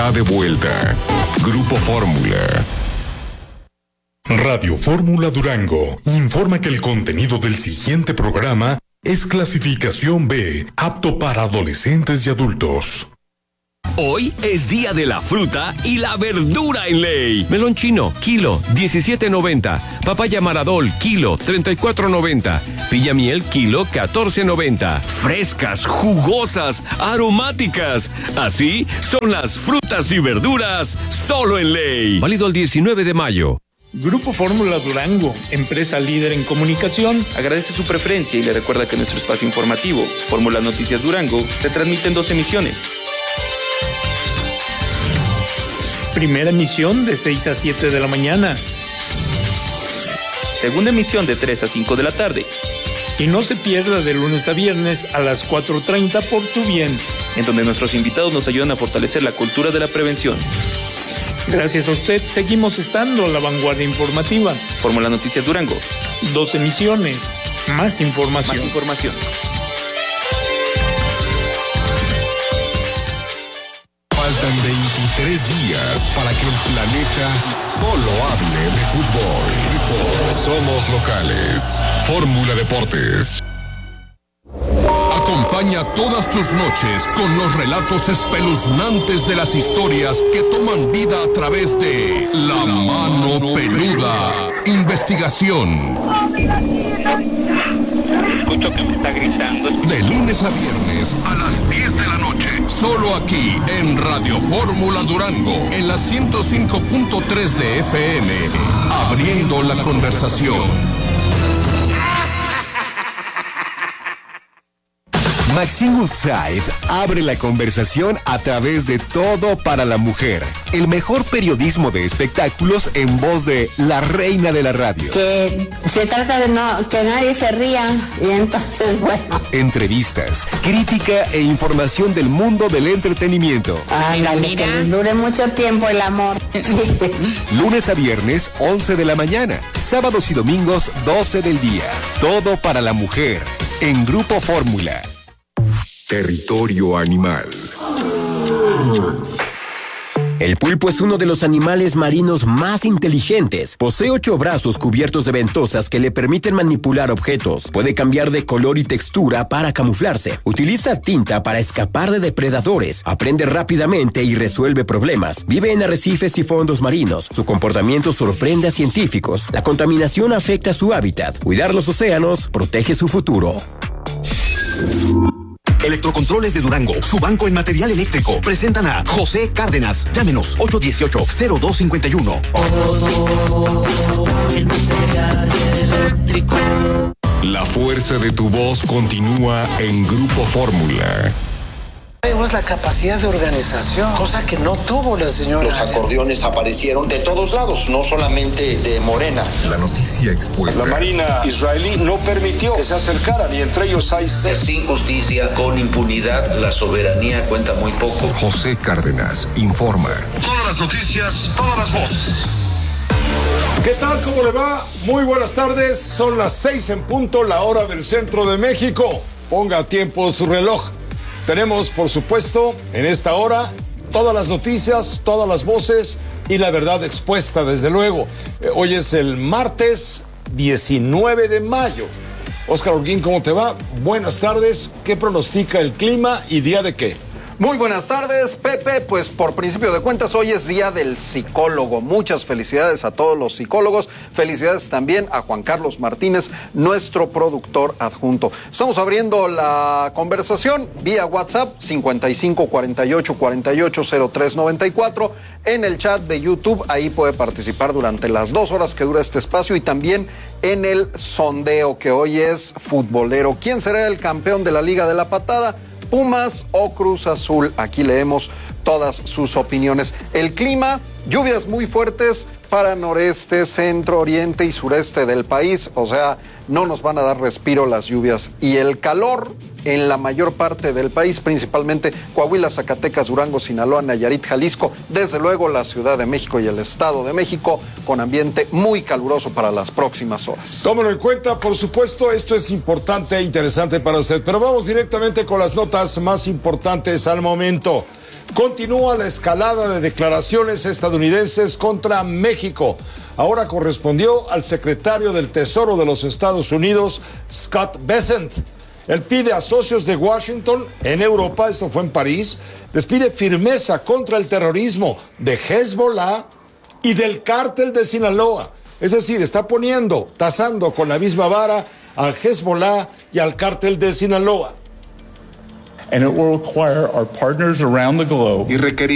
está de vuelta. Grupo Fórmula. Radio Fórmula Durango informa que el contenido del siguiente programa es clasificación B, apto para adolescentes y adultos. Hoy es día de la fruta y la verdura en ley. Melón chino, kilo, 17.90. Papaya Maradol, kilo, 34.90. Piña miel, kilo, 14.90. Frescas, jugosas, aromáticas. Así son las frutas y verduras, solo en ley. Válido el 19 de mayo. Grupo Fórmula Durango, empresa líder en comunicación, agradece su preferencia y le recuerda que nuestro espacio informativo, Fórmula Noticias Durango, se transmite en 2 emisiones. Primera emisión de 6 a 7 de la mañana. Segunda emisión de 3 a 5 de la tarde. Y no se pierda de lunes a viernes a las 4:30 por tu bien, en donde nuestros invitados nos ayudan a fortalecer la cultura de la prevención. Gracias a usted, seguimos estando a la vanguardia informativa. Fórmula Noticias Durango. 2 emisiones, más información. Más información. Faltan 23 días para que el planeta solo hable de fútbol. Somos locales. Fórmula Deportes. Acompaña todas tus noches con los relatos espeluznantes de las historias que toman vida a través de La Mano Peluda. Investigación. Escucho que me está gritando. De lunes a viernes a las 10 de la noche. Solo aquí en Radio Fórmula Durango, en la 105.3 de FM. Abriendo la conversación. Maxine Woodside abre la conversación a través de Todo para la Mujer. El mejor periodismo de espectáculos en voz de la reina de la radio. Que se trata de que nadie se ría y entonces, bueno. Entrevistas, crítica e información del mundo del entretenimiento. Ándale, que les dure mucho tiempo el amor. Lunes a viernes, 11 de la mañana. Sábados y domingos, 12 del día. Todo para la Mujer. En Grupo Fórmula. Territorio animal. El pulpo es uno de los animales marinos más inteligentes. Posee 8 brazos cubiertos de ventosas que le permiten manipular objetos. Puede cambiar de color y textura para camuflarse. Utiliza tinta para escapar de depredadores. Aprende rápidamente y resuelve problemas. Vive en arrecifes y fondos marinos. Su comportamiento sorprende a científicos. La contaminación afecta su hábitat. Cuidar los océanos protege su futuro. Electrocontroles de Durango, su banco en material eléctrico, presentan a José Cárdenas. Llámenos 818-0251. El material eléctrico. La fuerza de tu voz continúa en Grupo Fórmula. Tenemos la capacidad de organización, cosa que no tuvo la señora. Los acordeones aparecieron de todos lados, no solamente de Morena. La noticia expuesta. La Marina israelí no permitió que se acercaran y entre ellos hay... Sin justicia, con impunidad, la soberanía cuenta muy poco. José Cárdenas informa. Todas las noticias, todas las voces. ¿Qué tal? ¿Cómo le va? Muy buenas tardes. Son las 6 en punto, la hora del centro de México. Ponga a tiempo su reloj. Tenemos, por supuesto, en esta hora, todas las noticias, todas las voces y la verdad expuesta, desde luego. Hoy es el martes 19 de mayo. Óscar Holguín, ¿cómo te va? Buenas tardes. ¿Qué pronostica el clima y día de qué? Muy buenas tardes, Pepe. Pues por principio de cuentas, hoy es día del psicólogo. Muchas felicidades a todos los psicólogos. Felicidades también a Juan Carlos Martínez, nuestro productor adjunto. Estamos abriendo la conversación vía WhatsApp 5548480394. En el chat de YouTube, ahí puede participar durante las 2 horas que dura este espacio y también en el sondeo que hoy es futbolero. ¿Quién será el campeón de la Liga de la Patada? ¿Pumas o Cruz Azul? Aquí leemos todas sus opiniones. El clima, lluvias muy fuertes para noreste, centro, oriente y sureste del país. O sea, no nos van a dar respiro las lluvias. Y el calor en la mayor parte del país, principalmente Coahuila, Zacatecas, Durango, Sinaloa, Nayarit, Jalisco, desde luego la Ciudad de México y el Estado de México, con ambiente muy caluroso para las próximas horas. Tómalo en cuenta, por supuesto, esto es importante e interesante para usted, pero vamos directamente con las notas más importantes al momento. Continúa la escalada de declaraciones estadounidenses contra México. Ahora correspondió al secretario del Tesoro de los Estados Unidos, Scott Bessent. Él pide a socios de Washington en Europa, esto fue en París, les pide firmeza contra el terrorismo de Hezbollah y del cártel de Sinaloa. Es decir, está tasando con la misma vara al Hezbollah y al cártel de Sinaloa. And it will require our partners around the globe